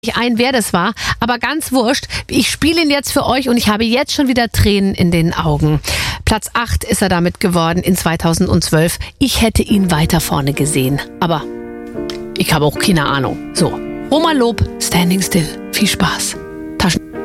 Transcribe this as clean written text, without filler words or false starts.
ein, wer das war, aber ganz wurscht. Ich spiele ihn jetzt für euch und ich habe jetzt schon wieder Tränen in den Augen. Platz 8 ist er damit geworden in 2012. Ich hätte ihn weiter vorne gesehen, aber ich habe auch keine Ahnung. So, Oma Lob, Standing Still. Viel Spaß.